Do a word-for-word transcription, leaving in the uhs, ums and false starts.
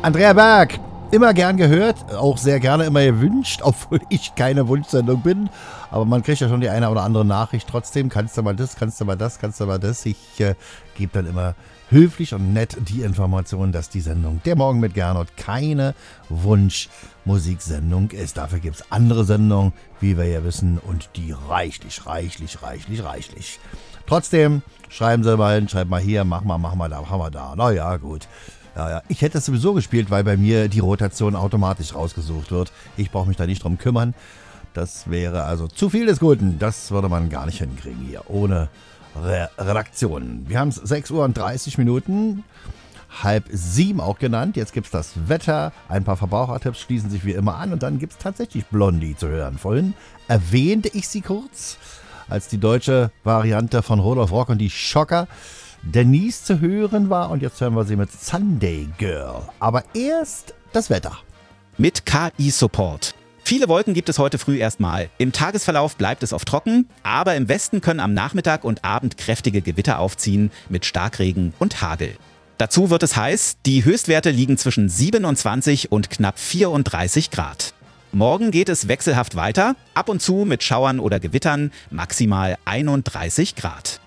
Andrea Berg, immer gern gehört, auch sehr gerne immer gewünscht, obwohl ich keine Wunschsendung bin. Aber man kriegt ja schon die eine oder andere Nachricht trotzdem. Kannst du mal das, kannst du mal das, kannst du mal das. Ich äh, gebe dann immer höflich und nett die Information, dass die Sendung Der Morgen mit Gernot keine Wunschmusiksendung ist. Dafür gibt es andere Sendungen, wie wir ja wissen, und die reichlich, reichlich, reichlich, reichlich. Trotzdem, schreiben Sie mal hin, schreiben mal hier, mach mal, mach mal da, mach mal da. Na ja, gut. Ja, ja. Ich hätte das sowieso gespielt, weil bei mir die Rotation automatisch rausgesucht wird. Ich brauche mich da nicht drum kümmern. Das wäre also zu viel des Guten. Das würde man gar nicht hinkriegen hier, ohne Re- Redaktion. Wir haben es sechs Uhr und dreißig Minuten, halb sieben auch genannt. Jetzt gibt es das Wetter, ein paar Verbrauchertipps schließen sich wie immer an und dann gibt es tatsächlich Blondie zu hören. Vorhin erwähnte ich sie kurz als die deutsche Variante von Rudolf Rock und die Schocker. Denise zu hören war und jetzt hören wir sie mit Sunday Girl. Aber erst das Wetter. Mit K I-Support. Viele Wolken gibt es heute früh erstmal. Im Tagesverlauf bleibt es oft trocken, aber im Westen können am Nachmittag und Abend kräftige Gewitter aufziehen mit Starkregen und Hagel. Dazu wird es heiß, die Höchstwerte liegen zwischen siebenundzwanzig und knapp vierunddreißig Grad. Morgen geht es wechselhaft weiter, ab und zu mit Schauern oder Gewittern, maximal einunddreißig Grad.